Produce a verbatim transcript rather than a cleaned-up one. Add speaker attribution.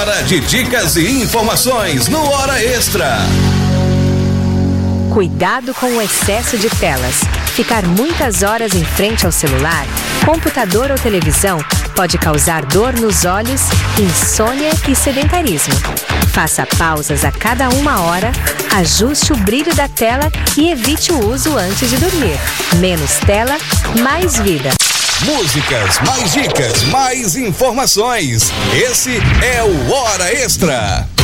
Speaker 1: Hora de dicas e informações no Hora Extra.
Speaker 2: Cuidado com o excesso de telas. Ficar muitas horas em frente ao celular, computador ou televisão pode causar dor nos olhos, insônia e sedentarismo. Faça pausas a cada uma hora, ajuste o brilho da tela e evite o uso antes de dormir. Menos tela, mais vida.
Speaker 1: Músicas, mais dicas, mais informações. Esse é o Hora Extra.